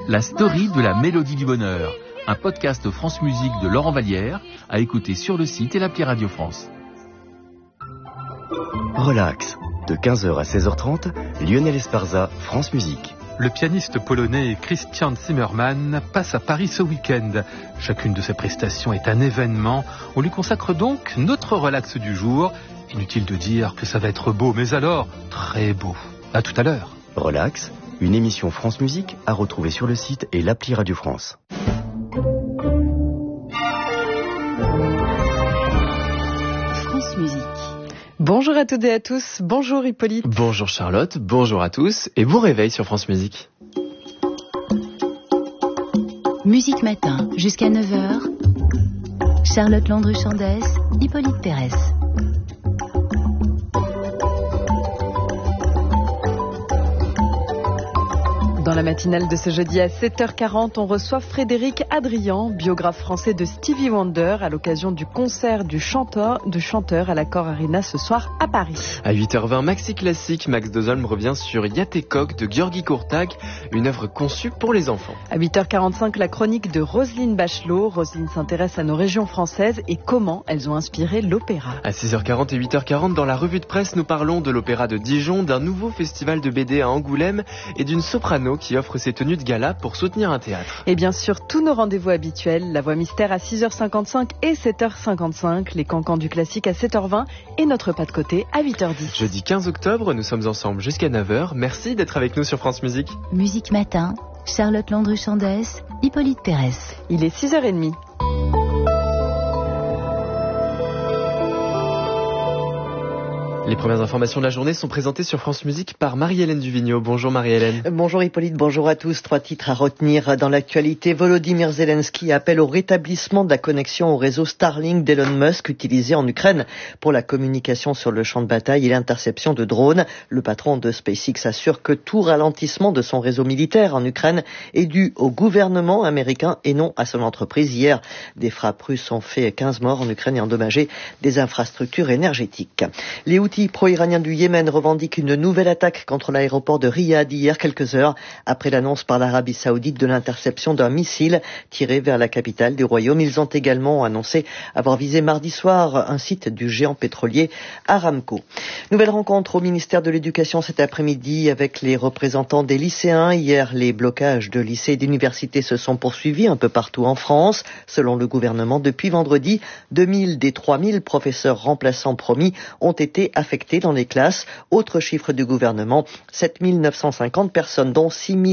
La story de la mélodie du bonheur, un podcast France Musique de Laurent Vallière, à écouter sur le site et l'appli Radio France. Relax, de 15h à 16h30, Lionel Esparza, France Musique. Le pianiste polonais Christian Zimmermann passe à Paris ce week-end. Chacune de ses prestations est un événement. On lui consacre donc notre relax du jour. Inutile de dire que ça va être beau, mais alors, très beau. À tout à l'heure. Relax, une émission France Musique à retrouver sur le site et l'appli Radio France. France Musique. Bonjour à toutes et à tous, bonjour Hippolyte. Bonjour Charlotte, bonjour à tous et bon réveil sur France Musique. Musique Matin, jusqu'à 9h. Charlotte Landru-Chandès, Hippolyte Pérez. Dans la matinale de ce jeudi à 7h40, on reçoit Frédéric Adrian, biographe français de Stevie Wonder, à l'occasion du concert du chanteur à l'Accor Arena ce soir à Paris. À 8h20, Maxi Classique, Max Dozolm revient sur Yatekok de György Kurtág, une œuvre conçue pour les enfants. À 8h45, la chronique de Roselyne Bachelot. Roselyne s'intéresse à nos régions françaises et comment elles ont inspiré l'opéra. À 6h40 et 8h40, dans la revue de presse, nous parlons de l'Opéra de Dijon, d'un nouveau festival de BD à Angoulême et d'une soprano qui offre ses tenues de gala pour soutenir un théâtre. Et bien sûr, tous nos rendez-vous habituels, la voix mystère à 6h55 et 7h55, les cancans du classique à 7h20 et notre pas de côté à 8h10. Jeudi 15 octobre, nous sommes ensemble jusqu'à 9h. Merci d'être avec nous sur France Musique. Musique Matin, Charlotte Landru-Chandès, Hippolyte Pérez. Il est 6h30. Les premières informations de la journée sont présentées sur France Musique par Marie-Hélène Duvigneau. Bonjour Marie-Hélène. Bonjour Hippolyte, bonjour à tous. 3 titres à retenir dans l'actualité. Volodymyr Zelensky appelle au rétablissement de la connexion au réseau Starlink d'Elon Musk utilisé en Ukraine pour la communication sur le champ de bataille et l'interception de drones. Le patron de SpaceX assure que tout ralentissement de son réseau militaire en Ukraine est dû au gouvernement américain et non à son entreprise. Hier, des frappes russes ont fait 15 morts en Ukraine et endommagé des infrastructures énergétiques. Les Houthis pro-iraniens du Yémen revendiquent une nouvelle attaque contre l'aéroport de Riyad hier, quelques heures après l'annonce par l'Arabie Saoudite de l'interception d'un missile tiré vers la capitale du royaume. Ils ont également annoncé avoir visé mardi soir un site du géant pétrolier Aramco. Nouvelle rencontre au ministère de l'Éducation cet après-midi avec les représentants des lycéens. Hier, les blocages de lycées et d'universités se sont poursuivis un peu partout en France. Selon le gouvernement, depuis vendredi, 2000 des 3000 professeurs remplaçants promis ont été affectés dans les classes. Autre chiffre du gouvernement, 7950 personnes, dont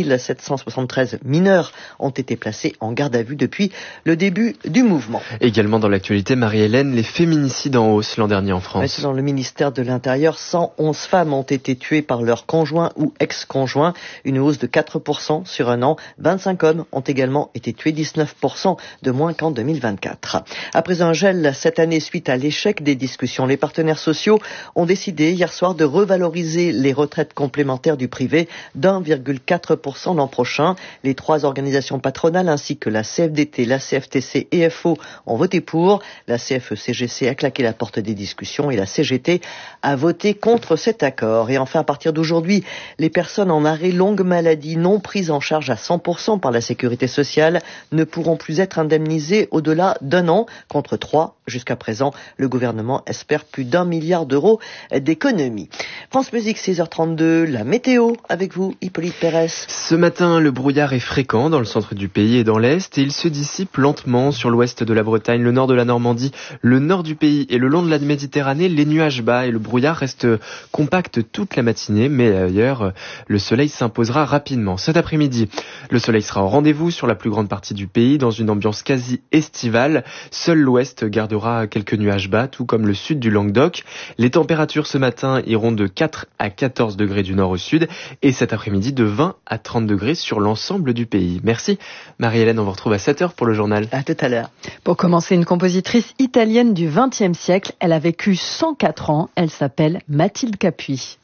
6773 mineurs, ont été placées en garde à vue depuis le début du mouvement. Également dans l'actualité, Marie-Hélène, les féminicides en hausse l'an dernier en France. Selon le ministère de l'Intérieur, 111 femmes ont été tuées par leur conjoint ou ex-conjoint, une hausse de 4% sur un an. 25 hommes ont également été tués, 19% de moins qu'en 2024. Après un gel cette année suite à l'échec des discussions, les partenaires sociaux ont décidé hier soir de revaloriser les retraites complémentaires du privé d'1,4% l'an prochain. Les 3 organisations patronales ainsi que la CFDT, la CFTC et FO ont voté pour. La CFE-CGC a claqué la porte des discussions et la CGT a voté contre cet accord. Et enfin, à partir d'aujourd'hui, les personnes en arrêt longue maladie non prises en charge à 100% par la sécurité sociale ne pourront plus être indemnisées au-delà d'un an, contre 3 jusqu'à présent. Le gouvernement espère plus d'1 milliard d'euros d'économie. France Musique, 6h32, la météo avec vous, Hippolyte Pérez. Ce matin, le brouillard est fréquent dans le centre du pays et dans l'est et il se dissipe lentement sur l'ouest de la Bretagne, le nord de la Normandie, le nord du pays et le long de la Méditerranée. Les nuages bas et le brouillard restent compacts toute la matinée, mais ailleurs, le soleil s'imposera rapidement. Cet après-midi, le soleil sera au rendez-vous sur la plus grande partie du pays dans une ambiance quasi estivale. Seul l'ouest gardera quelques nuages bas, tout comme le sud du Languedoc. Les températures ce matin iront de 4 à 14 degrés du nord au sud et cet après-midi de 20 à 30 degrés sur l'ensemble du pays. Merci Marie-Hélène, on vous retrouve à 7h pour le journal. À tout à l'heure. Pour commencer, une compositrice italienne du XXe siècle. Elle a vécu 104 ans. Elle s'appelle Mathilde Capuy.